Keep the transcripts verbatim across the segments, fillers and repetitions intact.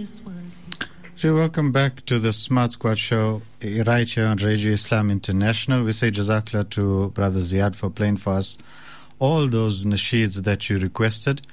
So welcome back to the Smart Squad show right here on Radio Islam International. We say Jazakallah to Brother Ziad for playing for us all those nasheeds that you requested.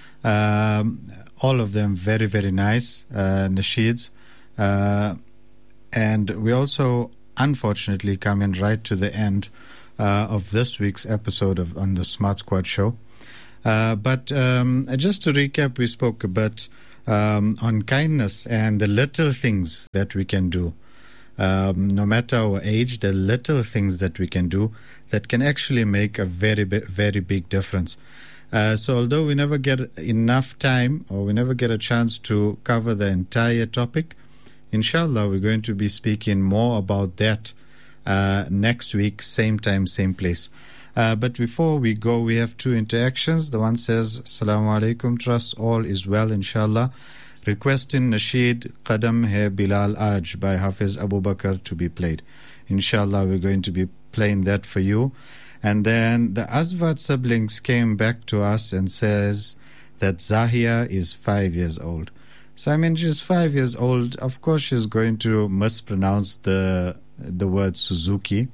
Um, all of them very, very nice uh, nasheeds. Uh, and we also, unfortunately, coming right to the end uh, of this week's episode of on the Smart Squad show. Uh, but um, just to recap, we spoke a bit um, on kindness and the little things that we can do. Um, no matter our age, the little things that we can do that can actually make a very, very big difference. Uh, so although we never get enough time or we never get a chance to cover the entire topic, inshallah, we're going to be speaking more about that uh, next week, same time, same place. Uh, but before we go, we have two interactions. The one says, Assalamu alaikum, trust all is well, inshallah. Requesting Nasheed Qadam Hai Bilal Aj by Hafiz Abu Bakr to be played. Inshallah, we're going to be playing that for you. And then the Asvat siblings came back to us and says that Zahia is five years old. So, I mean, she's five years old. Of course, she's going to mispronounce the the word Suzuki.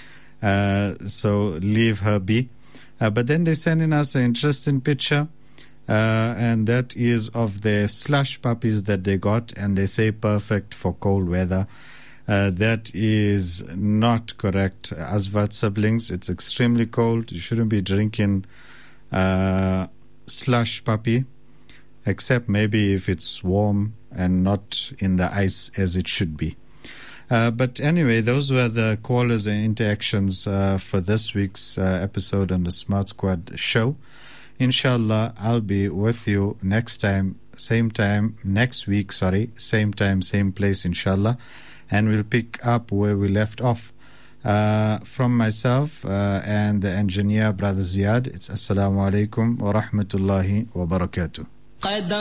Uh, so leave her be. Uh, but then they send in us an interesting picture, uh, and that is of the slush puppies that they got, and they say perfect for cold weather. Uh, that is not correct, Asvat siblings. It's extremely cold. You shouldn't be drinking uh, slush puppy, except maybe if it's warm and not in the ice as it should be. Uh, but anyway, those were the callers and interactions uh, for this week's uh, episode on the Smart Squad show. Inshallah, I'll be with you next time, same time, next week, sorry, same time, same place, inshallah. And we'll pick up where we left off. Uh, from myself uh, and the engineer, Brother Ziad, it's Assalamu alaikum wa rahmatullahi wa barakatuh.